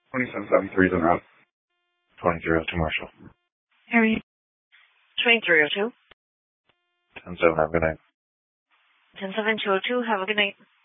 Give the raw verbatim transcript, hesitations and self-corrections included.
twenty-seven seventy-three is en route. twenty-three oh two Marshall. Harry. twenty-three oh two. ten seven, have a good night. ten seven two oh two, have a good night.